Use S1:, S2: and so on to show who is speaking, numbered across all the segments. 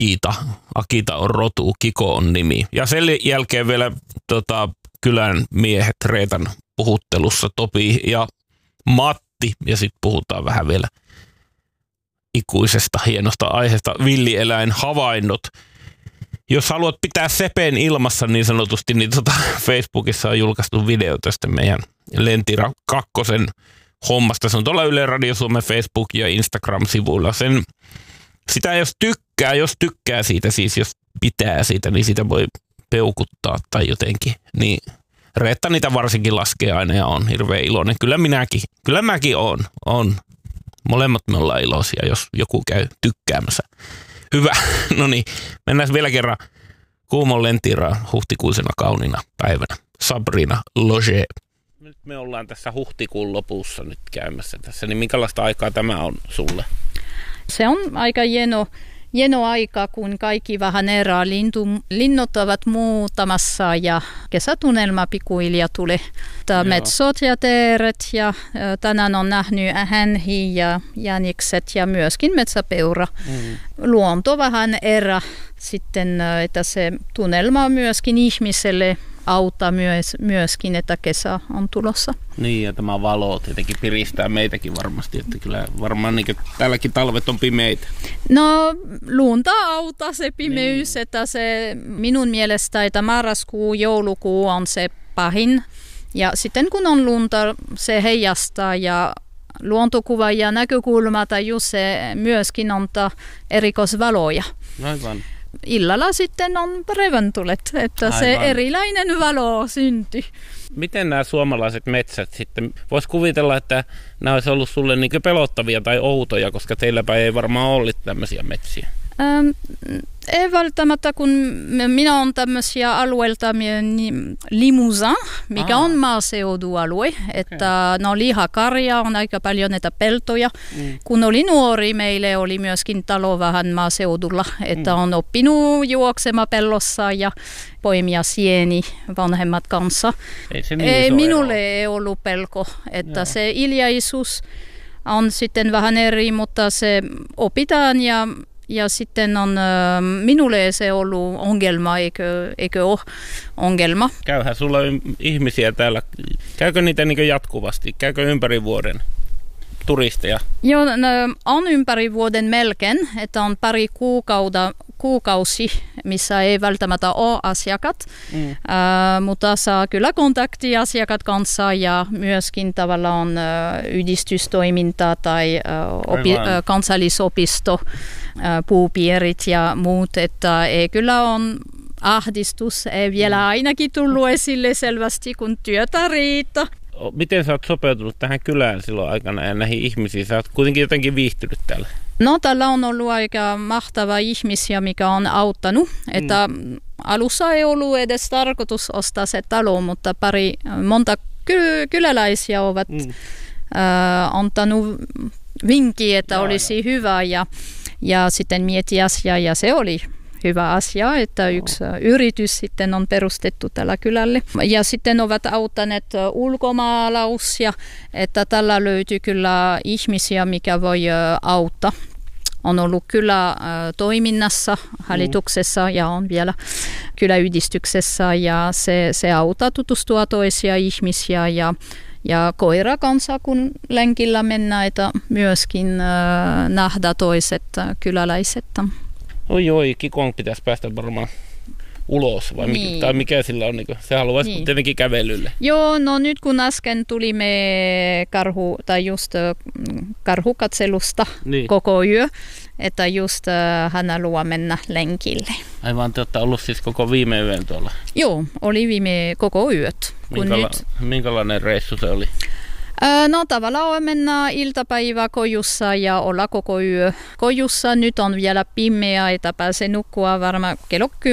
S1: Akita on rotu, Kiko on nimi. Ja sen jälkeen vielä kylän miehet Reetan puhuttelussa, Topi ja Matti. Ja sitten puhutaan vähän vielä ikuisesta hienosta aiheesta, villieläinhavainnot. Jos haluat pitää sepen ilmassa niin sanotusti, niin Facebookissa on julkaistu video tästä meidän Lentira 2 hommasta. Se on tuolla Yle Radio Suomen Facebook- ja Instagram-sivuilla. Sitä jos tykkää siitä, siis jos pitää siitä, niin sitä voi peukuttaa tai jotenkin. Niin Reetta niitä varsinkin laskee aina ja on hirveän iloinen. Kyllä mäkin on. Molemmat me ollaan iloisia, jos joku käy tykkäämässä. Hyvä. No niin, mennään vielä kerran Kuhmon Lentiraan huhtikuisena kauniina päivänä. Sabrina Loge. Nyt me ollaan tässä huhtikuun lopussa nyt käymässä tässä, niin minkälaista aikaa tämä on sulle?
S2: Se on aika hieno aika, kun kaikki vähän erää. Linnut ovat muutamassa ja kesätunnelma pikkuhiljaa tulee. Metsot ja teeret ja tänään on nähnyt hänhi ja jänikset ja myöskin metsäpeura. Luonto vähän erää sitten, että se tunnelma myöskin ihmiselle auttaa myöskin, että kesä on tulossa.
S1: Niin, ja tämä valo tietenkin piristää meitäkin varmasti, että kyllä varmaan niin tälläkin talvet on pimeitä.
S2: No, luonta auttaa se pimeys, niin. Että se minun mielestä, että marraskuu, joulukuu on se pahin. Ja sitten kun on lunta, se heijastaa ja luontokuva ja näkökulma tai just se myöskin antaa erikoisvaloja.
S1: Aivan.
S2: Illalla sitten on reventulet, että aivan. Se erilainen valo syntyi.
S1: Miten nämä suomalaiset metsät sitten, voisi kuvitella, että nämä olisi ollut sulle niin pelottavia tai outoja, koska teilläpä ei varmaan ollut tämmöisiä metsiä?
S2: Ei välttämättä, kun minä olen tämmöisiä alueelta Limousin, mikä on maaseudualue, että no lihakarja on aika paljon näitä peltoja. Kun oli nuori, meille oli myöskin talo vähän maaseudulla, että on oppinut juoksema pellossa ja poimia sieni vanhemmat kanssa.
S1: Ei
S2: minulle ei ollut pelko, että se hiljaisuus on sitten vähän eri, mutta se opitaan ja sitten on, minulle se ollut ongelma, eikö ole ongelma.
S1: Käyhän sulla ihmisiä täällä. Käykö niitä niin jatkuvasti? Käykö ympäri vuoden turisteja?
S2: Joo, no, on ympäri vuoden melkein, että on pari kuukausi, missä ei välttämättä ole asiakkaat, mutta saa kyllä kontaktia asiakkaat kanssa ja myöskin tavallaan on yhdistystoiminta tai kansallisopisto, puupiirit ja muut, että ei kyllä on ahdistus, ei vielä ainakin tullut esille selvästi, kun työtä riittää.
S1: Miten sä oot sopeutunut tähän kylään silloin aikana ja näihin ihmisiin? Sä oot kuitenkin jotenkin viihtynyt täällä.
S2: No, täällä on ollut aika mahtava ihmisiä, mikä on auttanut. Että alussa ei ollut edes tarkoitus ostaa se talo, mutta monta kyläläisiä ovat antanut vinkkiä, että olisi hyvä ja sitten mieti asiaa ja se oli hyvä asia, että yksi yritys sitten on perustettu tällä kylälle. Ja sitten ovat auttaneet ulkomaalaisia, että tällä löytyy kyllä ihmisiä, mikä voi auttaa. On ollut kyllä toiminnassa, hallituksessa ja on vielä kyläyhdistyksessä ja se auttaa tutustua toisia ihmisiä ja koira kanssa, kun lenkillä mennään, että myöskin nähdä toiset kyläläiset.
S1: Oi, Kikon pitäisi päästä varmaan ulos, vai tai mikä sillä on? Se haluaisi tietenkin kävelylle.
S2: Joo, no nyt kun äsken tulimme karhukatselusta koko yö, että just hän haluaa mennä lenkille.
S1: Aivan, te olette ollut siis koko viime yön tuolla?
S2: Joo, oli koko yöt.
S1: Minkälainen reissu se oli?
S2: No tavallaan mennään iltapäivä kojussa ja olla koko yö kojussa. Nyt on vielä pimeä, että pääsee nukkua varmaan kello 10-3-4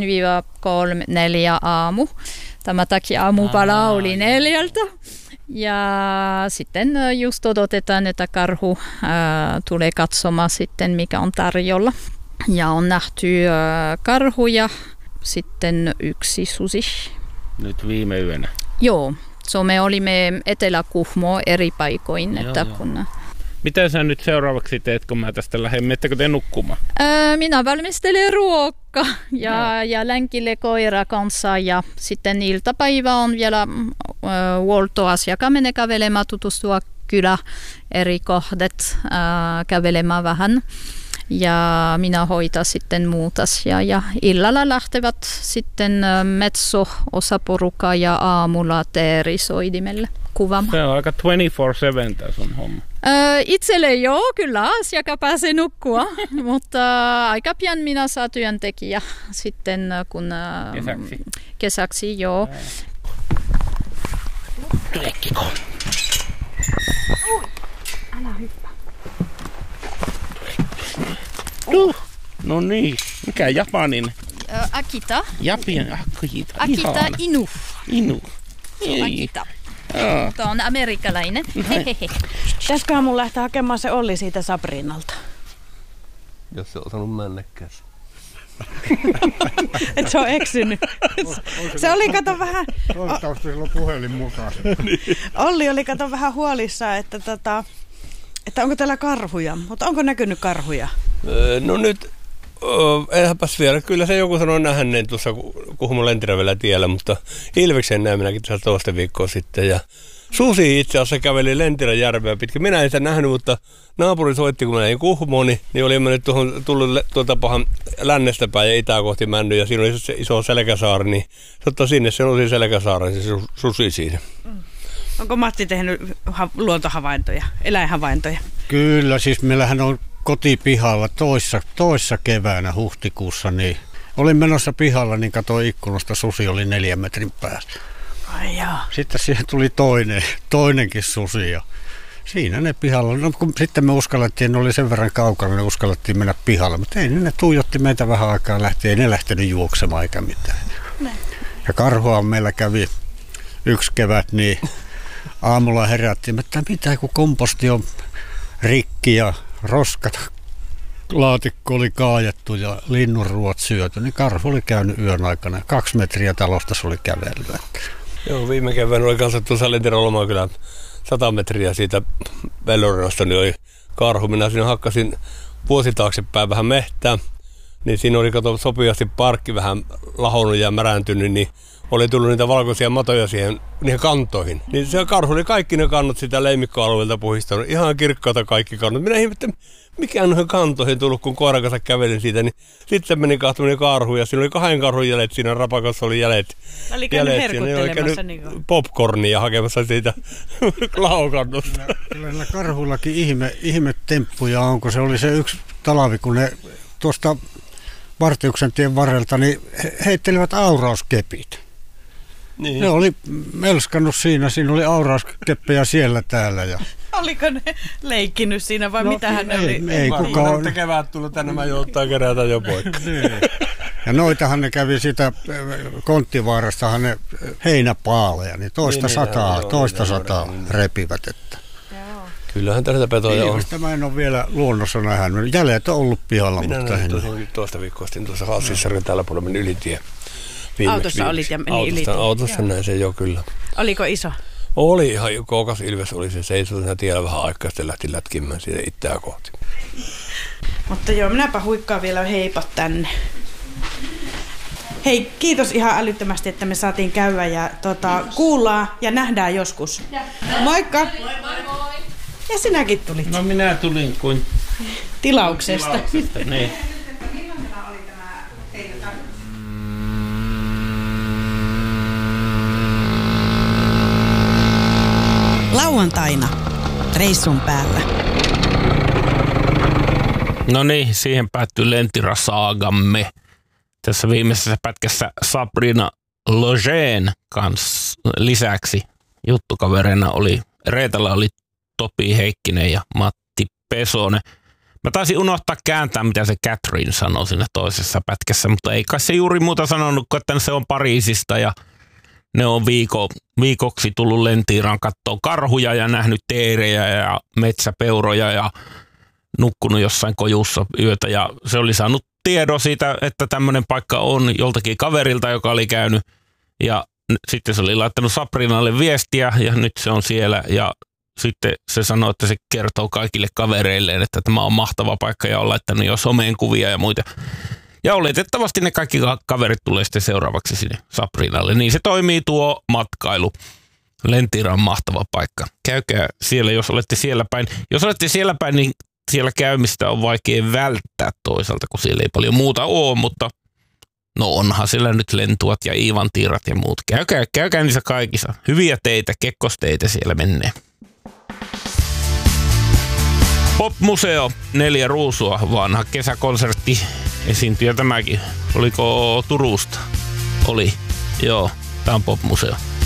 S2: aamu. Tämä takia aamupala oli 4. Ja sitten just odotetaan, että karhu tulee katsomaan sitten, mikä on tarjolla. Ja on nähty karhuja, sitten yksi susi.
S1: Nyt viime yönä?
S2: Joo. So me olimme Etelä-Kuhmo eri paikoin. Että kun
S1: Mitä sä nyt seuraavaksi teet, kun mä tästä lähden? Miettekö te nukkumaan?
S2: Minä valmistelen ruokaa ja lenkille koira kanssa ja sitten iltapäivä on vielä huoltoasiakas menee kävelemään, tutustua kylä eri kohdat, kävelemään vähän. Ja minä hoitan sitten muut asiaa ja illalla lähtevät sitten metso-osaporukka ja aamulla teerisoidimelle kuvaamaan.
S1: Se on aika 24/7 tää sun homma.
S2: Itselle joo, kyllä asiakka pääsee nukkua, mutta aika pian minä saan työntekijä sitten kun kesäksi joo.
S1: Lekkiko.
S2: Älä hyppää.
S1: No niin, mikä japanin?
S2: Akita.
S1: Akita
S2: Inu.
S1: Inu.
S2: Akita. Tämä on amerikkalainen.
S3: Pitäisiköhän mun lähteä hakemaan se Olli siitä Sabrinalta?
S4: Jos se on osannut männekkäässä.
S3: Et se on eksynyt. Se oli kato vähän...
S5: Toivottavasti sillä on puhelin mukaan.
S3: Olli oli kato vähän huolissaan, että onko täällä karhuja. Mutta onko näkynyt karhuja?
S4: No nyt, enhänpäs vielä. Kyllä se joku sanoi nähäneen tuossa Kuhmon Lentiravellä tiellä, mutta ilveksen näin minäkin tässä toista viikkoa sitten. Ja susi itse asiassa käveli Lentiran järveä pitkin. Minä en sitä nähnyt, mutta naapuri soitti, kun mä näin Kuhmoon, niin oli mennyt tullut tuolta pahan lännestä päin ja itää kohti männy. Ja siinä oli se iso selkäsaari, niin se sinne se oli selkäsaari, se susi siinä.
S3: Onko Matti tehnyt luontohavaintoja, eläinhavaintoja?
S5: Kyllä, siis meillähän on kotipihalla toissa keväänä huhtikuussa, niin olin menossa pihalla, niin katsoin ikkunasta, susi oli 4 metrin päässä.
S3: Ai jaa.
S5: Sitten siihen tuli toinenkin susi ja siinä ne pihalla. No, kun sitten me uskallettiin, ne oli sen verran kaukana, ne uskallettiin mennä pihalle, mutta ei ne tuijotti meitä vähän aikaa, ei ne lähtenyt juoksemaan eikä mitään. Ne. Ja karhua meillä kävi yksi kevät, niin aamulla herättiin, että mitä kun komposti on rikki ja roskat laatikko oli kaajattu ja linnunruot syöty, niin karhu oli käynyt yön aikana. 2 metriä talosta se oli kävellyt.
S4: Joo, viime keväänä oli kanssa tuossa Lentiran Lomakylän 100 metriä siitä Vellorinosta, niin oli karhu. Minä siinä hakkasin vuosi taaksepäin vähän mehtää, niin siinä oli kato sopivasti parkki vähän lahonnut ja märääntynyt, niin oli tullut niitä valkoisia matoja niihin kantoihin. Niin se karhu oli kaikki ne kannot sitä leimikkoalueelta puhistanut. Ihan kirkkaata kaikki kannot. Minä ihmettelin, mikä on noihin kantoihin tullut, kun koiran kanssa kävelin siitä. Niin sitten meni kahtominen karhu ja siinä oli 2 karhun jäljet. Siinä rapakassa oli jäljet.
S3: Oli käynyt herkuttelemassa. Niin
S4: popcornia hakemassa siitä laokannosta.
S5: Kyllä näillä karhuillakin ihme temppuja on, kun se oli se yksi talvi, kun ne tuosta Vartiuksen tien varrelta niin heittelivät aurauskepit. Niin. Ne oli melskannut siinä oli aurauskeppejä siellä täällä. Ja
S3: oliko ne leikkinyt siinä vai mitähän ne oli?
S5: Ei kukaan.
S4: Että kevät tullut tänne, mä jouttaa kerätä jo poikki.
S5: Ja noitahan ne kävi siitä Konttivaarastahan ne heinäpaaleja, niin toista sataa repivät. Että.
S4: Kyllähän tällaista petoja on.
S5: Mä en ole vielä luonnossa nähnyt. Jäljet on ollut pihalla.
S4: Minä näin toista viikkoa sitten tuossa Hassissarin tällä puolella meni ylitie.
S3: Autossa olit ja meni ylitie.
S4: Autossa näin se jo kyllä.
S3: Oliko iso?
S4: Oli ihan kookas ilves, oli se seisoi siinä tiellä vähän aikaa, sitten lähti lätkimään siitä itseään kohti.
S3: Mutta joo, minäpä huikkaan vielä heipat tänne. Hei, kiitos ihan älyttömästi, että me saatiin käydä ja kuullaan ja nähdään joskus. Moikka! Ja sinäkin tulit.
S1: No minä tulin kuin
S3: tilauksesta.
S1: Niin.
S3: Lauantaina reissun päällä.
S1: No niin, siihen päättyy Lentira-saagamme. Tässä viimeisessä pätkässä Sabrina Logeen kanssa lisäksi juttukavereina oli Reetalla oli Topi Heikkinen ja Matti Pesonen. Mä taisin unohtaa kääntää, mitä se Catherine sanoi siinä toisessa pätkässä, mutta ei kai se juuri muuta sanonut, että se on Pariisista ja ne on viikoksi tullut Lentiraan katsoa karhuja ja nähnyt teerejä ja metsäpeuroja ja nukkunut jossain kojussa yötä. Ja se oli saanut tiedon siitä, että tämmöinen paikka on joltakin kaverilta, joka oli käynyt. Ja sitten se oli laittanut Sabrinalle viestiä ja nyt se on siellä ja sitten se sanoi, että se kertoo kaikille kavereilleen, että tämä on mahtava paikka ja on laittanut jo someen kuvia ja muita. Ja oletettavasti ne kaikki kaverit tulee sitten seuraavaksi sinne Sabrinalle. Niin se toimii tuo matkailu. Lentira on mahtava paikka. Käykää siellä, jos olette siellä päin. Jos olette siellä päin, niin siellä käymistä on vaikea välttää toisaalta, kun siellä ei paljon muuta ole, mutta no onhan siellä nyt lentuat ja Iivantiirat ja muut. Käykää niissä kaikissa. Hyviä teitä, kekkosteitä siellä menee. Pop-museo, 4 ruusua, vanha kesäkonsertti, esiintyjä tämäkin. Oliko Turusta? Oli, joo, tää on Pop-museo.